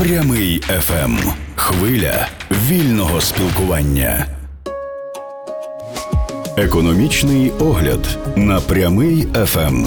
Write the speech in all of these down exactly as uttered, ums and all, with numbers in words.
Прямий еф ем. Хвиля вільного спілкування. Економічний огляд на Прямий еф ем.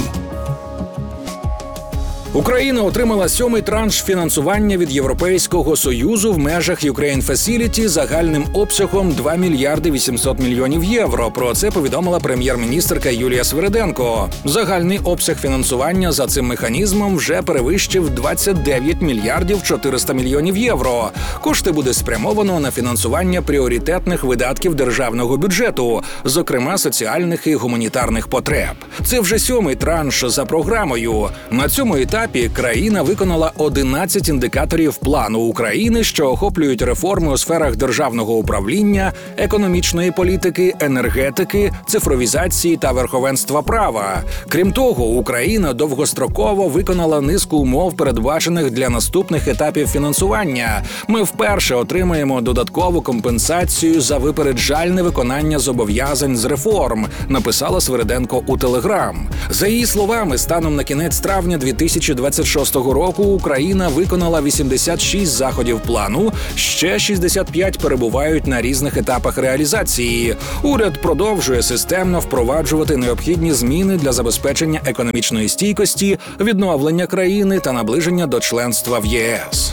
Україна отримала сьомий транш фінансування від Європейського Союзу в межах Ukraine Facility загальним обсягом два мільярди вісімсот мільйонів євро. Про це повідомила прем'єр-міністерка Юлія Свериденко. Загальний обсяг фінансування за цим механізмом вже перевищив двадцять дев'ять мільярдів чотириста мільйонів євро. Кошти буде спрямовано на фінансування пріоритетних видатків державного бюджету, зокрема соціальних і гуманітарних потреб. Це вже сьомий транш за програмою. На цьому етапі країна виконала одинадцять індикаторів плану України, що охоплюють реформи у сферах державного управління, економічної політики, енергетики, цифровізації та верховенства права. Крім того, Україна довгостроково виконала низку умов, передбачених для наступних етапів фінансування. Ми вперше отримаємо додаткову компенсацію за випереджальне виконання зобов'язань з реформ, написала Свериденко у Телеграм. За її словами, станом на кінець травня дві тисячі двадцять шостого року Україна виконала вісімдесят шість заходів плану, ще шістдесят п'ять перебувають на різних етапах реалізації. Уряд продовжує системно впроваджувати необхідні зміни для забезпечення економічної стійкості, відновлення країни та наближення до членства в ЄС.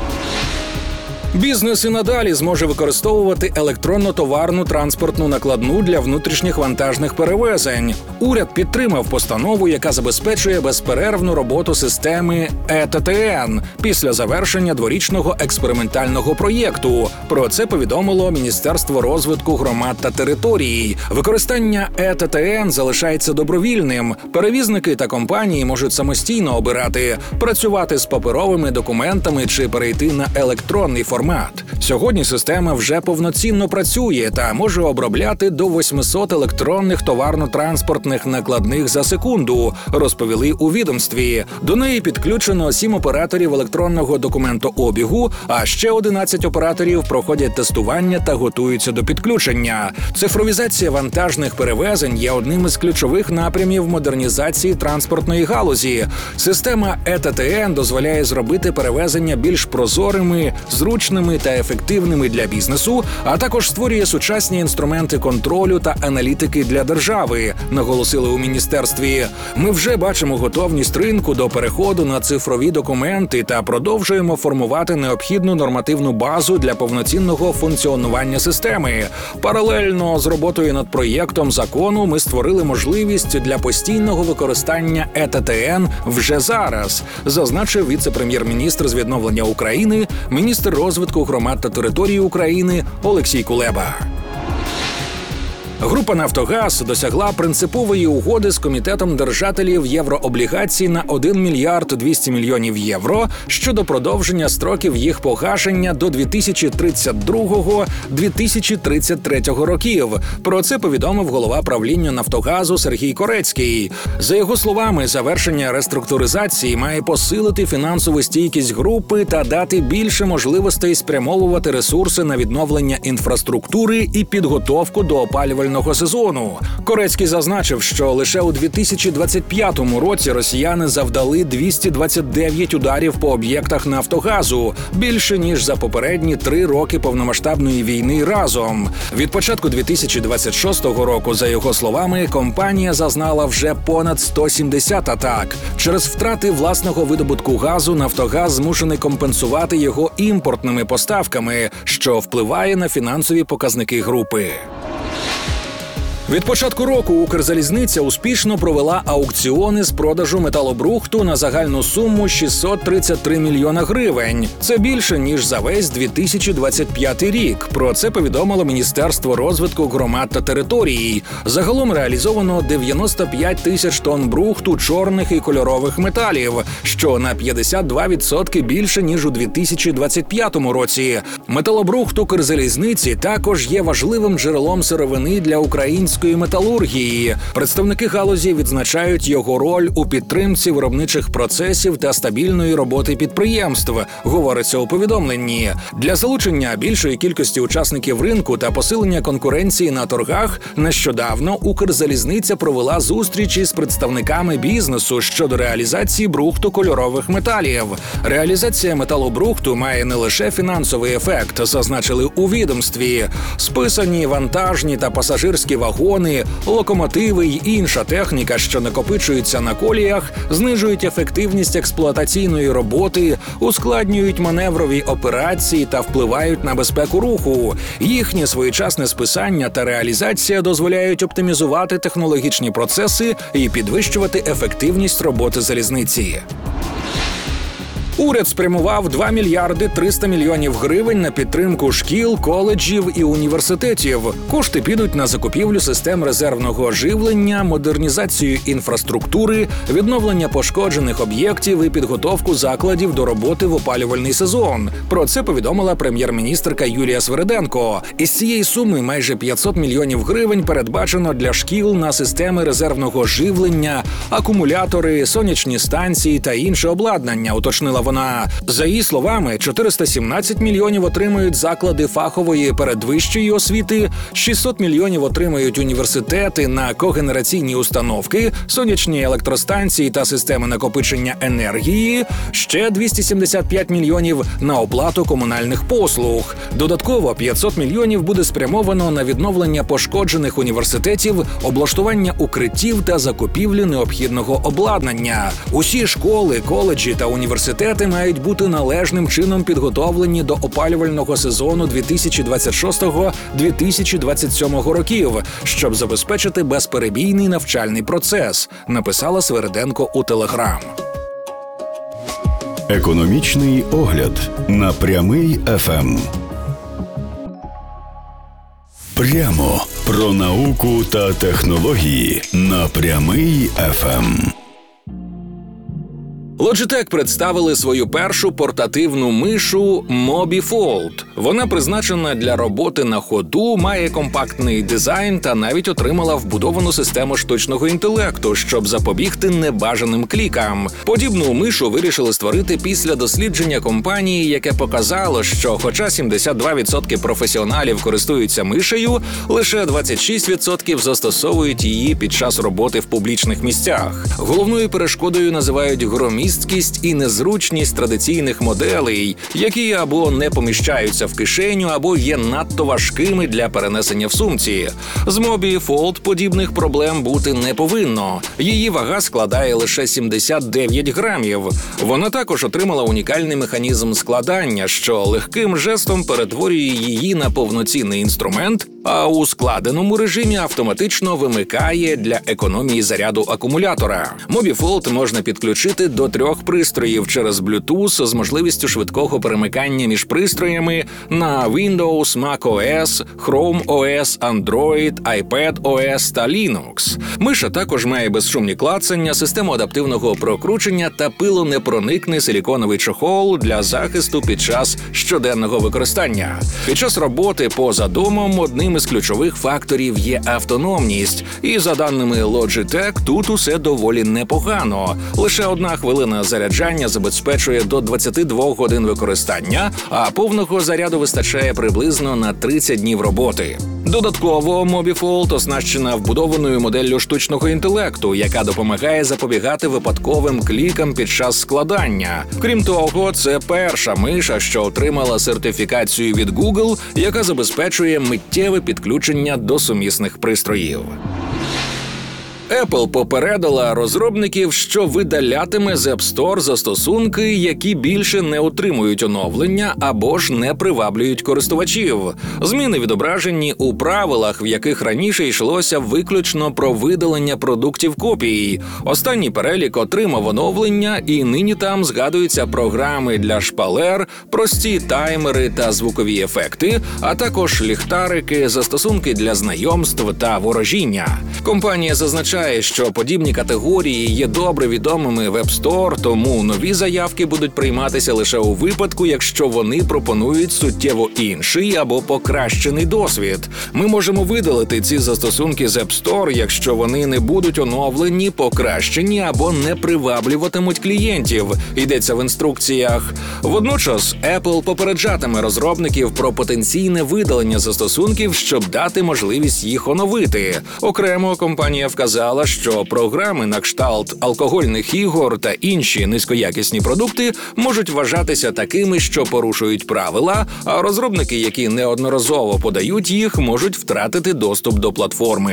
Бізнес і надалі зможе використовувати електронно-товарну транспортну накладну для внутрішніх вантажних перевезень. Уряд підтримав постанову, яка забезпечує безперервну роботу системи е те те ен після завершення дворічного експериментального проєкту. Про це повідомило Міністерство розвитку громад та територій. Використання е те те ен залишається добровільним. Перевізники та компанії можуть самостійно обирати – працювати з паперовими документами чи перейти на електронний формат. Сьогодні система вже повноцінно працює та може обробляти до восьмисот електронних товарно-транспортних накладних за секунду, розповіли у відомстві. До неї підключено сім операторів електронного документообігу, а ще одинадцять операторів проходять тестування та готуються до підключення. Цифровізація вантажних перевезень є одним із ключових напрямів модернізації транспортної галузі. Система е те те ен дозволяє зробити перевезення більш прозорими, зручними та ефективними для бізнесу, а також створює сучасні інструменти контролю та аналітики для держави, наголосили у міністерстві. Ми вже бачимо готовність ринку до переходу на цифрові документи та продовжуємо формувати необхідну нормативну базу для повноцінного функціонування системи. Паралельно з роботою над проєктом закону ми створили можливість для постійного використання е те те ен вже зараз, зазначив віце-прем'єр-міністр з відновлення України, міністр розвитку громад та територій України Олексій Кулеба. Група «Нафтогаз» досягла принципової угоди з Комітетом держателів єврооблігацій на один мільярд двісті мільйонів євро щодо продовження строків їх погашення до дві тисячі тридцять другого - дві тисячі тридцять третього років. Про це повідомив голова правління «Нафтогазу» Сергій Корецький. За його словами, завершення реструктуризації має посилити фінансову стійкість групи та дати більше можливостей спрямовувати ресурси на відновлення інфраструктури і підготовку до опалювального сезону. Корецький зазначив, що лише у дві тисячі двадцять п'ятому році росіяни завдали двісті двадцять дев'ять ударів по об'єктах «Нафтогазу», більше ніж за попередні три роки повномасштабної війни разом. Від початку дві тисячі двадцять шостого року, за його словами, компанія зазнала вже понад сто сімдесят атак. Через втрати власного видобутку газу «Нафтогаз» змушений компенсувати його імпортними поставками, що впливає на фінансові показники групи. Від початку року Укрзалізниця успішно провела аукціони з продажу металобрухту на загальну суму шістсот тридцять три мільйона гривень. Це більше, ніж за весь дві тисячі двадцять п'ятий рік. Про це повідомило Міністерство розвитку громад та територій. Загалом реалізовано дев'яносто п'ять тисяч тонн брухту чорних і кольорових металів, що на п'ятдесят два відсотки більше, ніж у дві тисячі двадцять п'ятому році. Металобрухт Укрзалізниці також є важливим джерелом сировини для українських полімерської металургії. Представники галузі відзначають його роль у підтримці виробничих процесів та стабільної роботи підприємств, говориться у повідомленні. Для залучення більшої кількості учасників ринку та посилення конкуренції на торгах нещодавно Укрзалізниця провела зустрічі з представниками бізнесу щодо реалізації брухту кольорових металів. Реалізація металобрухту має не лише фінансовий ефект, зазначили у відомстві. Списані вантажні та пасажирські вагони, локомотиви й інша техніка, що накопичується на коліях, знижують ефективність експлуатаційної роботи, ускладнюють маневрові операції та впливають на безпеку руху. Їхнє своєчасне списання та реалізація дозволяють оптимізувати технологічні процеси і підвищувати ефективність роботи залізниці. Уряд спрямував два мільярди триста мільйонів гривень на підтримку шкіл, коледжів і університетів. Кошти підуть на закупівлю систем резервного живлення, модернізацію інфраструктури, відновлення пошкоджених об'єктів і підготовку закладів до роботи в опалювальний сезон. Про це повідомила прем'єр-міністерка Юлія Свериденко. Із цієї суми майже п'ятсот мільйонів гривень передбачено для шкіл на системи резервного живлення, акумулятори, сонячні станції та інше обладнання, уточнила вона. За її словами, чотириста сімнадцять мільйонів отримають заклади фахової передвищої освіти, шістсот мільйонів отримають університети на когенераційні установки, сонячні електростанції та системи накопичення енергії, ще двісті сімдесят п'ять мільйонів на оплату комунальних послуг. Додатково п'ятсот мільйонів буде спрямовано на відновлення пошкоджених університетів, облаштування укриттів та закупівлю необхідного обладнання. Усі школи, коледжі та університети мають бути належним чином підготовлені до опалювального сезону дві тисячі двадцять шостого - дві тисячі двадцять сьомого років, щоб забезпечити безперебійний навчальний процес, написала Свериденко у Телеграм. Економічний огляд на Прямий еф ем. Прямо про науку та технології на Прямий еф ем. Logitech представили свою першу портативну мишу MobiFold. Вона призначена для роботи на ходу, має компактний дизайн та навіть отримала вбудовану систему штучного інтелекту, щоб запобігти небажаним клікам. Подібну мишу вирішили створити після дослідження компанії, яке показало, що хоча сімдесят два відсотки професіоналів користуються мишею, лише двадцять шість відсотків застосовують її під час роботи в публічних місцях. Головною перешкодою називають громі місткість і незручність традиційних моделей, які або не поміщаються в кишеню, або є надто важкими для перенесення в сумці. З MobiFold подібних проблем бути не повинно. Її вага складає лише сімдесят дев'ять грамів. Вона також отримала унікальний механізм складання, що легким жестом перетворює її на повноцінний інструмент, а у складеному режимі автоматично вимикає для економії заряду акумулятора. MobiFold можна підключити до трьох пристроїв через Bluetooth з можливістю швидкого перемикання між пристроями на Windows, macOS, ChromeOS, Android, iPadOS та Linux. Миша також має безшумні клацання, систему адаптивного прокручення та пилонепроникний силіконовий чохол для захисту під час щоденного використання. Під час роботи поза домом одним із ключових факторів є автономність. І за даними Logitech, тут усе доволі непогано. Лише одна хвилина заряджання забезпечує до двадцяти двох годин використання, а повного заряду вистачає приблизно на тридцять днів роботи. Додатково MobiFold оснащена вбудованою моделлю штучного інтелекту, яка допомагає запобігати випадковим клікам під час складання. Крім того, це перша миша, що отримала сертифікацію від Google, яка забезпечує миттєве підключення до сумісних пристроїв. Apple попередила розробників, що видалятиме з App Store застосунки, які більше не отримують оновлення або ж не приваблюють користувачів. Зміни відображені у правилах, в яких раніше йшлося виключно про видалення продуктів копій. Останній перелік отримав оновлення, і нині там згадуються програми для шпалер, прості таймери та звукові ефекти, а також ліхтарики, застосунки для знайомств та ворожіння. Компанія зазначає, зазначає, що подібні категорії є добре відомими в App Store, тому нові заявки будуть прийматися лише у випадку, якщо вони пропонують суттєво інший або покращений досвід. Ми можемо видалити ці застосунки з App Store, якщо вони не будуть оновлені, покращені або не приваблюватимуть клієнтів, йдеться в інструкціях. Водночас Apple попереджатиме розробників про потенційне видалення застосунків, щоб дати можливість їх оновити. Окремо, компанія вказала, що програми на кшталт алкогольних ігор та інші низькоякісні продукти можуть вважатися такими, що порушують правила, а розробники, які неодноразово подають їх, можуть втратити доступ до платформи.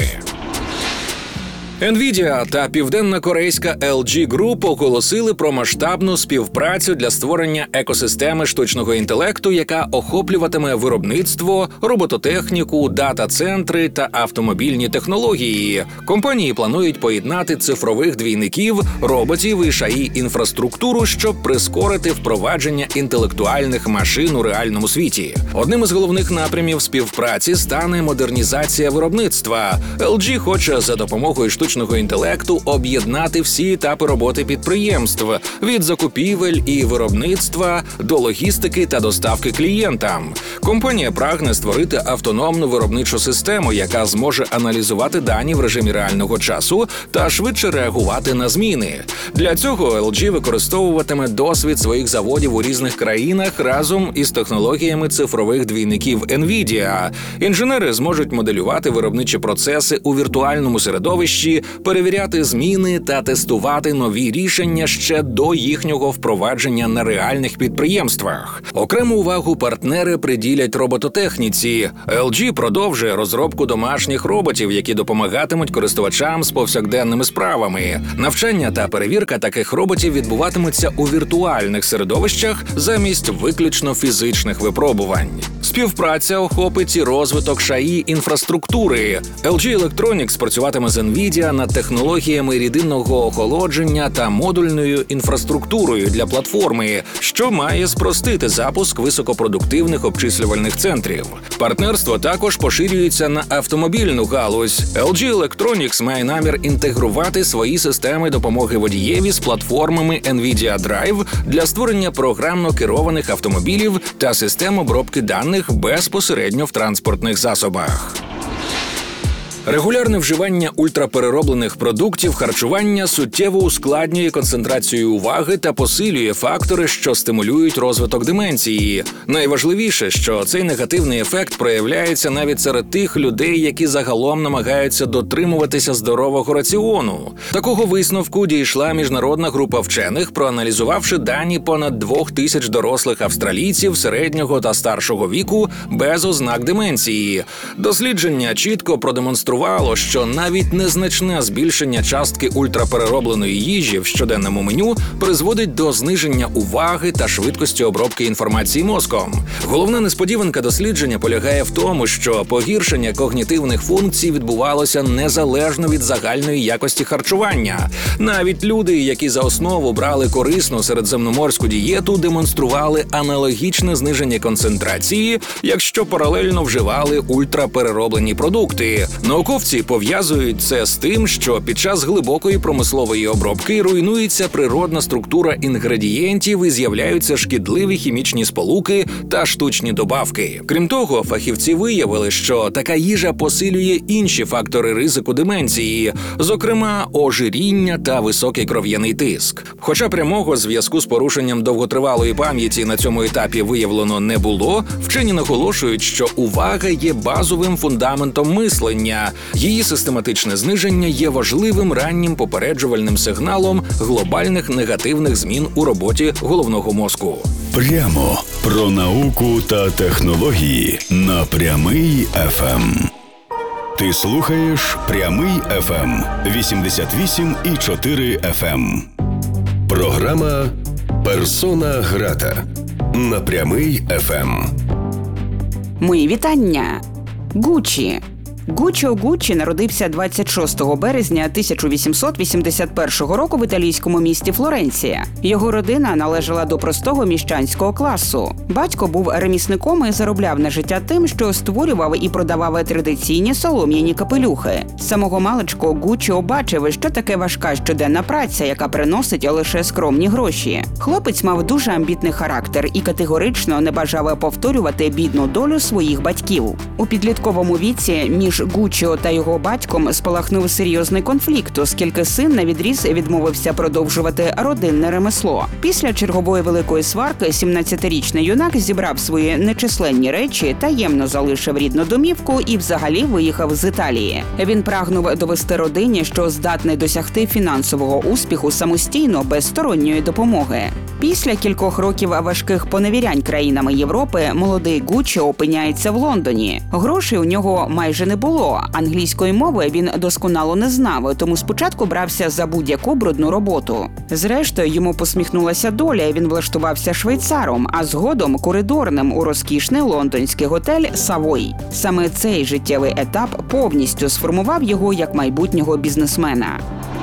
Nvidia та південно-корейська ел джі Group оголосили про масштабну співпрацю для створення екосистеми штучного інтелекту, яка охоплюватиме виробництво, робототехніку, дата-центри та автомобільні технології. Компанії планують поєднати цифрових двійників, роботів і ШАІ-інфраструктуру, щоб прискорити впровадження інтелектуальних машин у реальному світі. Одним із головних напрямів співпраці стане модернізація виробництва. ел джі хоче за допомогою штучного інтелекту об'єднати всі етапи роботи підприємств – від закупівель і виробництва до логістики та доставки клієнтам. Компанія прагне створити автономну виробничу систему, яка зможе аналізувати дані в режимі реального часу та швидше реагувати на зміни. Для цього ел джі використовуватиме досвід своїх заводів у різних країнах разом із технологіями цифрових двійників Nvidia. Інженери зможуть моделювати виробничі процеси у віртуальному середовищі, перевіряти зміни та тестувати нові рішення ще до їхнього впровадження на реальних підприємствах. Окрему увагу партнери приділять робототехніці. ел джі продовжує розробку домашніх роботів, які допомагатимуть користувачам з повсякденними справами. Навчання та перевірка таких роботів відбуватимуться у віртуальних середовищах замість виключно фізичних випробувань. Співпраця охопить і розвиток ШАІ-інфраструктури. ел джі Electronics працюватиме з Nvidia над технологіями рідинного охолодження та модульною інфраструктурою для платформи, що має спростити запуск високопродуктивних обчислювальних центрів. Партнерство також поширюється на автомобільну галузь. ел джі Electronics має намір інтегрувати свої системи допомоги водієві з платформами Nvidia Drive для створення програмно керованих автомобілів та систем обробки даних безпосередньо в транспортних засобах. Регулярне вживання ультраперероблених продуктів харчування суттєво ускладнює концентрацію уваги та посилює фактори, що стимулюють розвиток деменції. Найважливіше, що цей негативний ефект проявляється навіть серед тих людей, які загалом намагаються дотримуватися здорового раціону. Такого висновку дійшла міжнародна група вчених, проаналізувавши дані понад двох тисяч дорослих австралійців середнього та старшого віку без ознак деменції. Дослідження чітко продемонструвало, що навіть незначне збільшення частки ультрапереробленої їжі в щоденному меню призводить до зниження уваги та швидкості обробки інформації мозком. Головна несподіванка дослідження полягає в тому, що погіршення когнітивних функцій відбувалося незалежно від загальної якості харчування. Навіть люди, які за основу брали корисну середземноморську дієту, демонстрували аналогічне зниження концентрації, якщо паралельно вживали ультраперероблені продукти. Науковці пов'язують це з тим, що під час глибокої промислової обробки руйнується природна структура інгредієнтів і з'являються шкідливі хімічні сполуки та штучні добавки. Крім того, фахівці виявили, що така їжа посилює інші фактори ризику деменції, зокрема ожиріння та високий кров'яний тиск. Хоча прямого зв'язку з порушенням довготривалої пам'яті на цьому етапі виявлено не було, вчені наголошують, що увага є базовим фундаментом мислення. Її систематичне зниження є важливим раннім попереджувальним сигналом глобальних негативних змін у роботі головного мозку. Прямо про науку та технології на Прямий еф ем. Ти слухаєш Прямий еф ем вісімдесят вісім і чотири еф ем. Програма «Персона грата» на Прямий еф ем. Мої вітання. Гуччі. Гуччіо Гуччі народився двадцять шостого березня тисяча вісімсот вісімдесят першого року в італійському місті Флоренція. Його родина належала до простого міщанського класу. Батько був ремісником і заробляв на життя тим, що створював і продавав традиційні солом'яні капелюхи. З самого маличку Гуччіо бачив, що таке важка щоденна праця, яка приносить лише скромні гроші. Хлопець мав дуже амбітний характер і категорично не бажав повторювати бідну долю своїх батьків. У підлітковому віці між Гуччіо та його батьком спалахнув серйозний конфлікт, оскільки син навідріз відмовився продовжувати родинне ремесло. Після чергової великої сварки сімнадцятирічний юнак зібрав свої нечисленні речі, таємно залишив рідну домівку і взагалі виїхав з Італії. Він прагнув довести родині, що здатний досягти фінансового успіху самостійно, без сторонньої допомоги. Після кількох років важких поневірянь країнами Європи молодий Гуччіо опиняється в Лондоні. Грошей у нього майже не було, англійської мови він досконало не знав, тому спочатку брався за будь-яку брудну роботу. Зрештою, йому посміхнулася доля, і він влаштувався швейцаром, а згодом коридорним у розкішний лондонський готель «Савой». Саме цей життєвий етап повністю сформував його як майбутнього бізнесмена.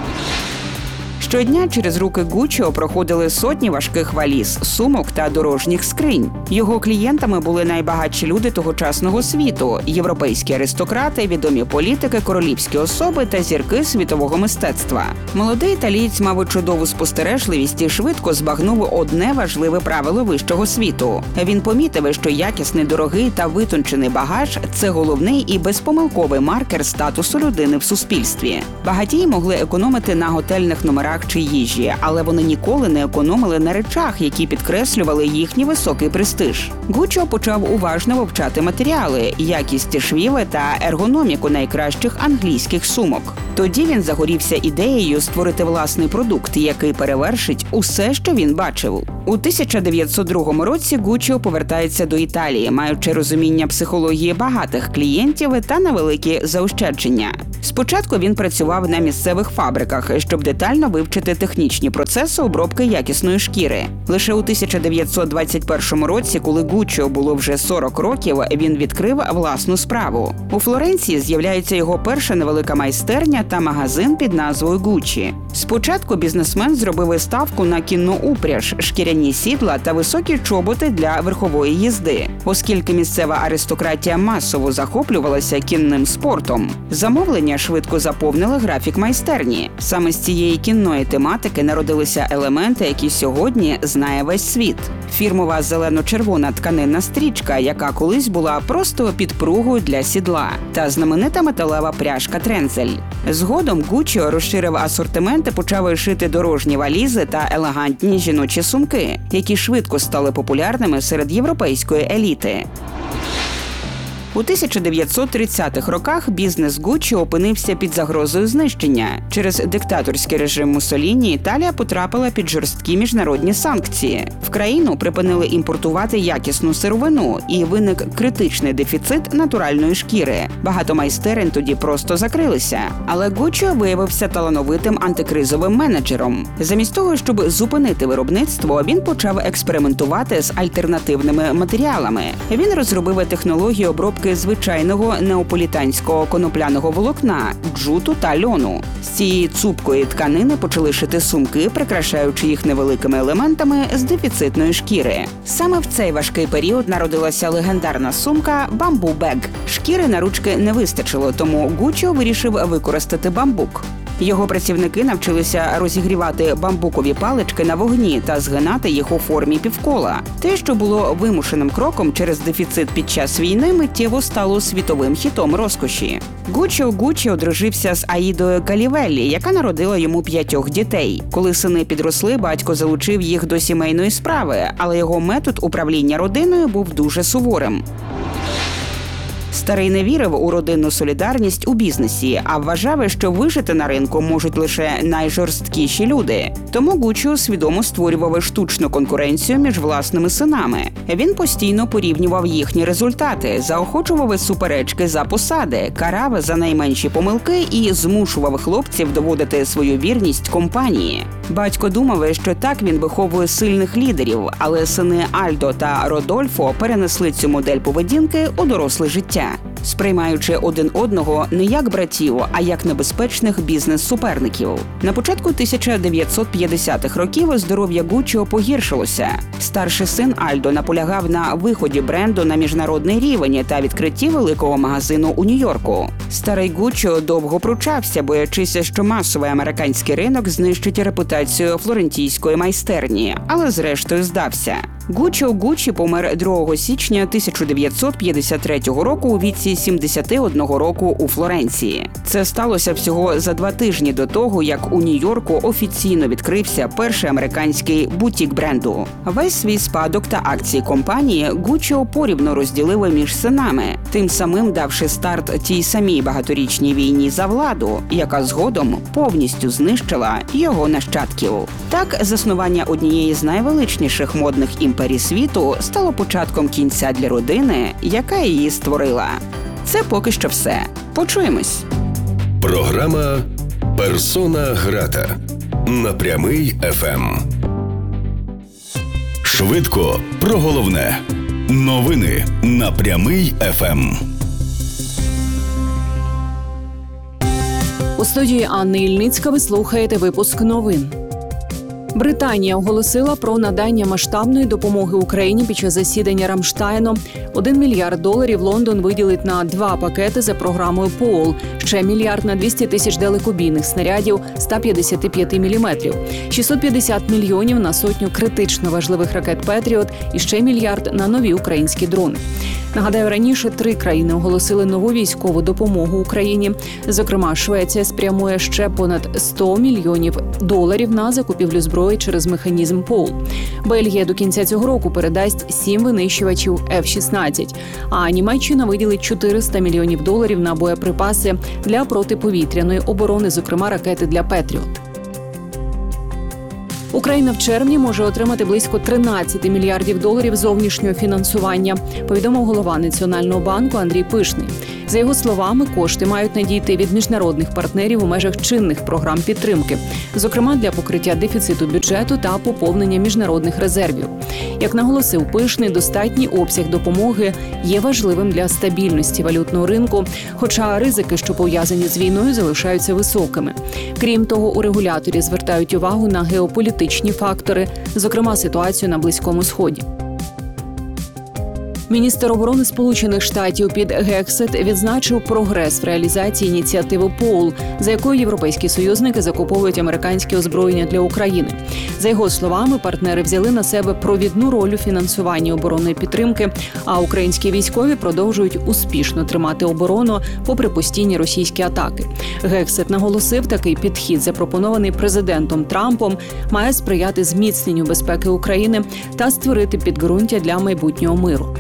Щодня через руки Гуччіо проходили сотні важких валіз, сумок та дорожніх скринь. Його клієнтами були найбагатші люди тогочасного світу – європейські аристократи, відомі політики, королівські особи та зірки світового мистецтва. Молодий італієць мав чудову спостережливість і швидко збагнув одне важливе правило вищого світу. Він помітив, що якісний, дорогий та витончений багаж – це головний і безпомилковий маркер статусу людини в суспільстві. Багатії могли економити на готельних номерах чи їжі, але вони ніколи не економили на речах, які підкреслювали їхній високий престиж. Гуччіо почав уважно вивчати матеріали, якість швів та ергономіку найкращих англійських сумок. Тоді він загорівся ідеєю створити власний продукт, який перевершить усе, що він бачив. У тисяча дев'ятсот другому році Гуччіо повертається до Італії, маючи розуміння психології багатих клієнтів та невеликі заощадження. Спочатку він працював на місцевих фабриках, щоб детально вивчити технічні процеси обробки якісної шкіри. Лише у тисяча дев'ятсот двадцять першому році, коли Гуччіо було вже сорок років, він відкрив власну справу. У Флоренції з'являється його перша невелика майстерня та магазин під назвою Гуччі. Спочатку бізнесмен зробив ставку на кінну упряж, шкіряні сідла та високі чоботи для верхової їзди, оскільки місцева аристократія масово захоплювалася кінним спортом. Замовлення швидко заповнили графік майстерні. Саме з цієї кінної тематики народилися елементи, які сьогодні знає весь світ. Фірмова зелено-червона тканинна стрічка, яка колись була просто підпругою для сідла, та знаменита металева пряжка тренцель. Згодом Гуччіо розширив асортимент і почав шити дорожні валізи та елегантні жіночі сумки, які швидко стали популярними серед європейської еліти. У тисяча дев'ятсот тридцятих роках бізнес Гуччі опинився під загрозою знищення. Через диктаторський режим Муссоліні Італія потрапила під жорсткі міжнародні санкції. В країну припинили імпортувати якісну сировину, і виник критичний дефіцит натуральної шкіри. Багато майстерень тоді просто закрилися. Але Гуччі виявився талановитим антикризовим менеджером. Замість того, щоб зупинити виробництво, він почав експериментувати з альтернативними матеріалами. Він розробив технологію обробки звичайного неаполітанського конопляного волокна, джуту та льону. З цієї цупкої тканини почали шити сумки, прикрашаючи їх невеликими елементами з дефіцитної шкіри. Саме в цей важкий період народилася легендарна сумка «Bamboo Bag». Шкіри на ручки не вистачило, тому Гуччі вирішив використати бамбук. Його працівники навчилися розігрівати бамбукові палички на вогні та згинати їх у формі півкола. Те, що було вимушеним кроком через дефіцит під час війни, миттєво стало світовим хітом розкоші. Гуччіо Гуччі одружився з Аїдою Калівеллі, яка народила йому п'ятьох дітей. Коли сини підросли, батько залучив їх до сімейної справи, але його метод управління родиною був дуже суворим. Старий не вірив у родинну солідарність у бізнесі, а вважав, що вижити на ринку можуть лише найжорсткіші люди. Тому Гуччі свідомо створював штучну конкуренцію між власними синами. Він постійно порівнював їхні результати, заохочував суперечки за посади, карав за найменші помилки і змушував хлопців доводити свою вірність компанії. Батько думав, що так він виховує сильних лідерів, але сини Альдо та Родольфо перенесли цю модель поведінки у доросле життя. життя, сприймаючи один одного не як братів, а як небезпечних бізнес-суперників. На початку тисяча дев'ятсот п'ятдесятих років здоров'я Гуччо погіршилося. Старший син Альдо наполягав на виході бренду на міжнародний рівень та відкритті великого магазину у Нью-Йорку. Старий Гуччо довго пручався, боячись, що масовий американський ринок знищить репутацію флорентійської майстерні, але зрештою здався. Гуччо Гуччі помер другого січня тисяча дев'ятсот п'ятдесят третього року у віці сімдесят один року у Флоренції. Це сталося всього за два тижні до того, як у Нью-Йорку офіційно відкрився перший американський бутік бренду. Весь свій спадок та акції компанії Гуччо порівно розділив між синами, тим самим давши старт тій самій багаторічній війні за владу, яка згодом повністю знищила його нащадків. Так, заснування однієї з найвеличніших модних імперій світу стало початком кінця для родини, яка її створила. Це поки що все. Почуємось. Програма «Персона грата» на Прямий еф ем. Швидко про головне. Новини на Прямий еф ем. У студії Анни Ільницька ви слухаєте випуск новин. Британія оголосила про надання масштабної допомоги Україні під час засідання Рамштайну. Один мільярд доларів Лондон виділить на два пакети за програмою «Поул», ще мільярд на двісті тисяч далекобійних снарядів сто п'ятдесят п'ять міліметрів, шістсот п'ятдесят мільйонів на сотню критично важливих ракет «Петріот» і ще мільярд на нові українські дрони. Нагадаю, раніше три країни оголосили нову військову допомогу Україні. Зокрема, Швеція спрямує ще понад сто мільйонів доларів на закупівлю зброї через механізм «Поул». Бельгія до кінця цього року передасть сім винищувачів еф шістнадцять, а Німеччина виділить чотириста мільйонів доларів на боєприпаси для протиповітряної оборони, зокрема ракети для «Петріот». Україна в червні може отримати близько тринадцять мільярдів доларів зовнішнього фінансування, повідомив голова Національного банку Андрій Пишний. За його словами, кошти мають надійти від міжнародних партнерів у межах чинних програм підтримки, зокрема для покриття дефіциту бюджету та поповнення міжнародних резервів. Як наголосив Пишний, достатній обсяг допомоги є важливим для стабільності валютного ринку, хоча ризики, що пов'язані з війною, залишаються високими. Крім того, у регуляторі звертають увагу на геополітичні фактори, зокрема ситуацію на Близькому Сході. Міністр оборони Сполучених Штатів Піт Гексет відзначив прогрес в реалізації ініціативи «Поул», за якою європейські союзники закуповують американське озброєння для України. За його словами, партнери взяли на себе провідну роль у фінансуванні оборонної підтримки, а українські військові продовжують успішно тримати оборону попри постійні російські атаки. Гексет наголосив, такий підхід, запропонований президентом Трампом, має сприяти зміцненню безпеки України та створити підґрунтя для майбутнього миру.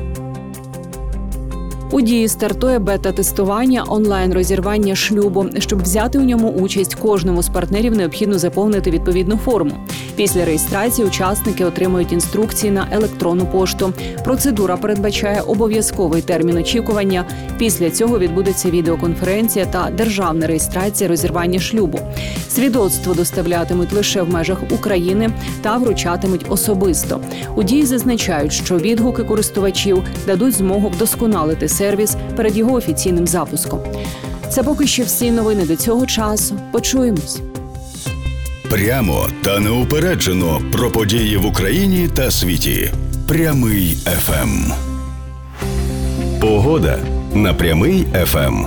У дії стартує бета-тестування онлайн-розірвання шлюбу. Щоб взяти у ньому участь, кожному з партнерів необхідно заповнити відповідну форму. Після реєстрації учасники отримують інструкції на електронну пошту. Процедура передбачає обов'язковий термін очікування. Після цього відбудеться відеоконференція та державна реєстрація розірвання шлюбу. Свідоцтво доставлятимуть лише в межах України та вручатимуть особисто. У дії зазначають, що відгуки користувачів дадуть змогу вдосконалити сервіс перед його офіційним запуском. Це поки що всі новини до цього часу. Почуємось. Прямо та неупереджено про події в Україні та світі. Прямий еф ем. Погода на Прямий еф ем.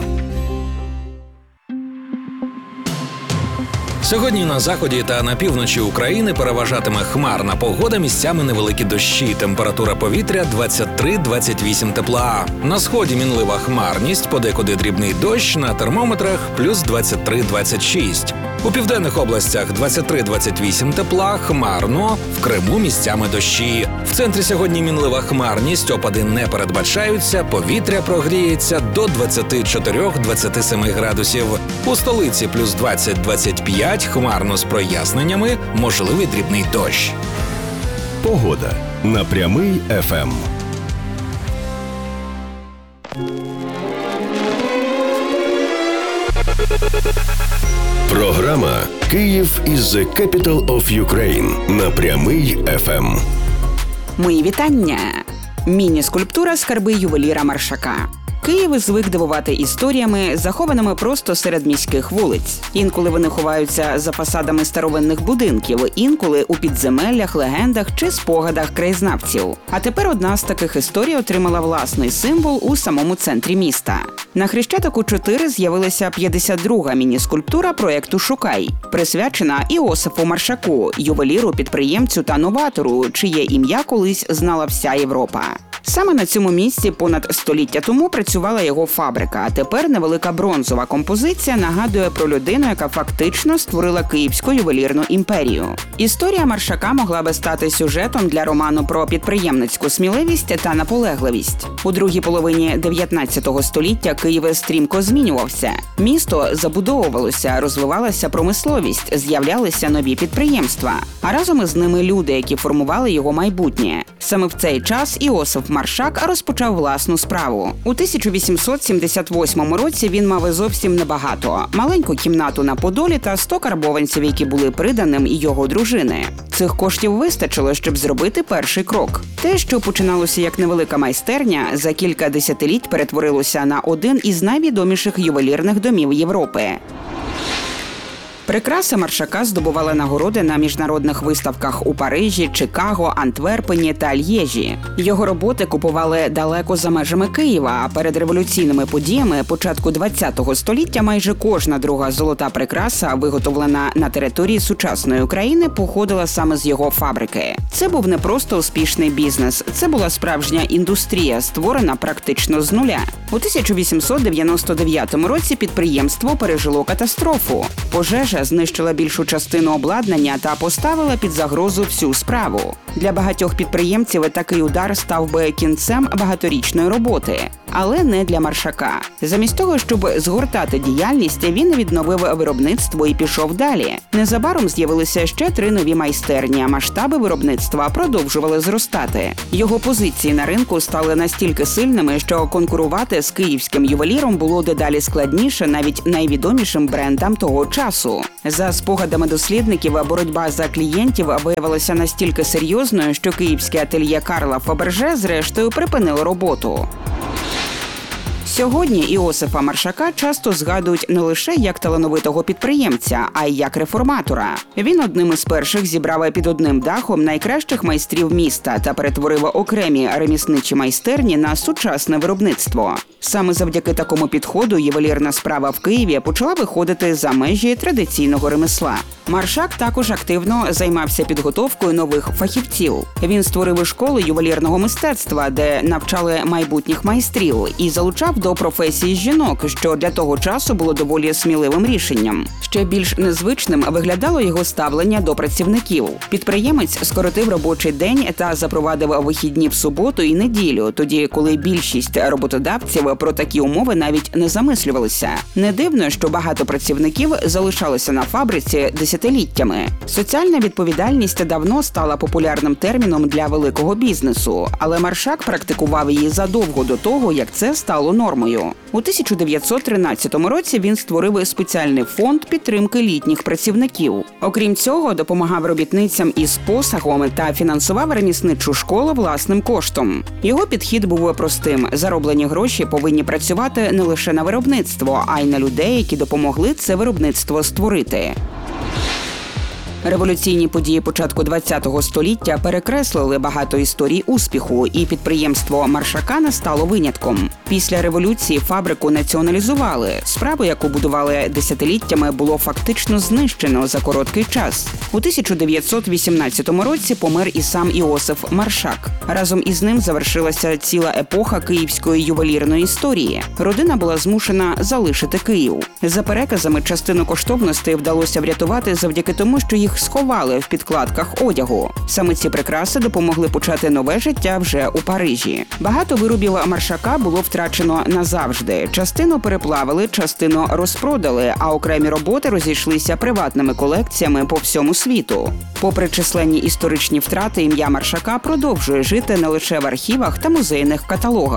Сьогодні на заході та на півночі України переважатиме хмарна погода, місцями невеликі дощі. Температура повітря двадцять три - двадцять вісім тепла. На сході мінлива хмарність, подекуди дрібний дощ, на термометрах плюс двадцять три - двадцять шість. У південних областях двадцять три - двадцять вісім тепла, хмарно, в Криму місцями дощі. В центрі сьогодні мінлива хмарність, опади не передбачаються, повітря прогріється до двадцять чотири - двадцять сім градусів. У столиці плюс двадцять - двадцять п'ять, хмарно з проясненнями, можливий дрібний дощ. Погода на Прямий еф ем. Програма «Київ is the capital of Ukraine» на Прямий еф ем. Мої вітання! Міні-скульптура «Скарби ювеліра Маршака». Київ звик дивувати історіями, захованими просто серед міських вулиць. Інколи вони ховаються за фасадами старовинних будинків, інколи у підземеллях, легендах чи спогадах краєзнавців. А тепер одна з таких історій отримала власний символ у самому центрі міста. На Хрещатику чотири з'явилася п'ятдесят друга міні-скульптура проєкту «Шукай», присвячена Іосифу Маршаку, ювеліру, підприємцю та новатору, чиє ім'я колись знала вся Європа. Саме на цьому місці понад століття тому працювала його фабрика, а тепер невелика бронзова композиція нагадує про людину, яка фактично створила Київську ювелірну імперію. Історія Маршака могла би стати сюжетом для роману про підприємницьку сміливість та наполегливість. У другій половині дев'ятнадцятого століття Київ стрімко змінювався. Місто забудовувалося, розвивалася промисловість, з'являлися нові підприємства, а разом із ними люди, які формували його майбутнє. Саме в цей час Іосиф Маршак розпочав власну справу. У тисяча вісімсот сімдесят восьмому році він мав зовсім небагато – маленьку кімнату на Подолі та сто карбованців, які були приданим його дружини. Цих коштів вистачило, щоб зробити перший крок. Те, що починалося як невелика майстерня, за кілька десятиліть перетворилося на один із найвідоміших ювелірних домів Європи. Прикраси Маршака здобували нагороди на міжнародних виставках у Парижі, Чикаго, Антверпені та Льєжі. Його роботи купували далеко за межами Києва, а перед революційними подіями початку ХХ століття майже кожна друга золота прикраса, виготовлена на території сучасної України, походила саме з його фабрики. Це був не просто успішний бізнес, це була справжня індустрія, створена практично з нуля. У тисяча вісімсот дев'яносто дев'ятому році підприємство пережило катастрофу. Пожежа знищила більшу частину обладнання та поставила під загрозу всю справу. Для багатьох підприємців такий удар став би кінцем багаторічної роботи. Але не для Маршака. Замість того, щоб згортати діяльність, він відновив виробництво і пішов далі. Незабаром з'явилися ще три нові майстерні, а масштаби виробництва продовжували зростати. Його позиції на ринку стали настільки сильними, що конкурувати з київським ювеліром було дедалі складніше навіть найвідомішим брендам того часу. За спогадами дослідників, боротьба за клієнтів виявилася настільки серйозною, що київське ательє Карла Фаберже зрештою припинило роботу. Сьогодні Іосифа Маршака часто згадують не лише як талановитого підприємця, а й як реформатора. Він одним із перших зібрав під одним дахом найкращих майстрів міста та перетворив окремі ремісничі майстерні на сучасне виробництво. Саме завдяки такому підходу ювелірна справа в Києві почала виходити за межі традиційного ремесла. Маршак також активно займався підготовкою нових фахівців. Він створив школи ювелірного мистецтва, де навчали майбутніх майстрів, і залучав до професії жінок, що для того часу було доволі сміливим рішенням. Ще більш незвичним виглядало його ставлення до працівників. Підприємець скоротив робочий день та запровадив вихідні в суботу і неділю, тоді, коли більшість роботодавців про такі умови навіть не замислювалися. Не дивно, що багато працівників залишалися на фабриці десятиліттями. Соціальна відповідальність давно стала популярним терміном для великого бізнесу, але Маршак практикував її задовго до того, як це стало нормою. У тисяча дев'ятсот тринадцятому році він створив спеціальний фонд підтримки літніх працівників. Окрім цього, допомагав робітницям із посагом та фінансував ремісничу школу власним коштом. Його підхід був простим – зароблені гроші повинні працювати не лише на виробництво, а й на людей, які допомогли це виробництво створити. Революційні події початку ХХ століття перекреслили багато історій успіху, і підприємство Маршака не стало винятком. Після революції фабрику націоналізували. Справу, яку будували десятиліттями, було фактично знищено за короткий час. У тисяча дев'ятсот вісімнадцятому році помер і сам Іосиф Маршак. Разом із ним завершилася ціла епоха київської ювелірної історії. Родина була змушена залишити Київ. За переказами, частину коштовностей вдалося врятувати завдяки тому, що їх сховали в підкладках одягу. Саме ці прикраси допомогли почати нове життя вже у Парижі. Багато виробів Маршака було втрачено назавжди. Частину переплавили, частину розпродали, а окремі роботи розійшлися приватними колекціями по всьому світу. Попри численні історичні втрати, ім'я Маршака продовжує жити не лише в архівах та музейних каталогах.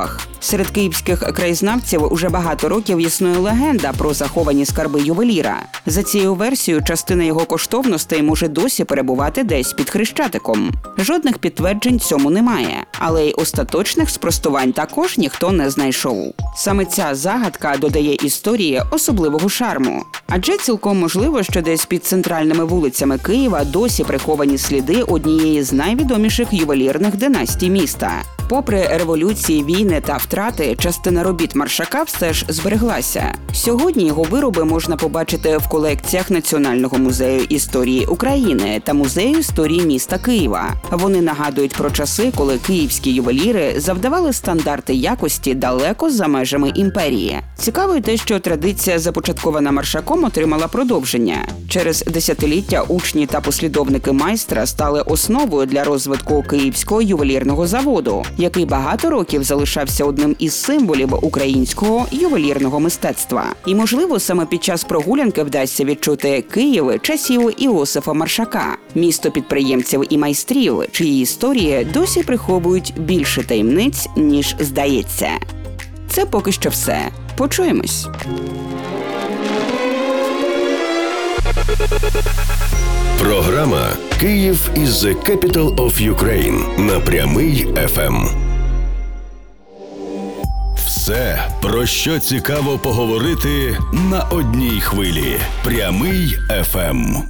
Серед київських краєзнавців уже багато років існує легенда про заховані скарби ювеліра. За цією версією, частина його коштовностей може досі перебувати десь під Хрещатиком. Жодних підтверджень цьому немає, але й остаточних спростувань також ніхто не знайшов. Саме ця загадка додає історії особливого шарму. Адже цілком можливо, що десь під центральними вулицями Києва досі приховані сліди однієї з найвідоміших ювелірних династій міста. Попри революції, війни та втрати, частина робіт Маршака все ж збереглася. Сьогодні його вироби можна побачити в колекціях Національного музею історії України та Музею історії міста Києва. Вони нагадують про часи, коли київські ювеліри завдавали стандарти якості далеко за межами імперії. Цікаво й те, що традиція, започаткована Маршаком, отримала продовження. Через десятиліття учні та послідовники майстра стали основою для розвитку Київського ювелірного заводу, який багато років залишався одним із символів українського ювелірного мистецтва. І, можливо, саме під час прогулянки вдасться відчути Київ часів Іосифа Маршака, місто підприємців і майстрів, чиї історії досі приховують більше таємниць, ніж здається. Це поки що все. Почуємось. Програма «Київ is the capital of Ukraine» на Прямий еф ем. Все, про що цікаво поговорити на одній хвилі. Прямий еф ем.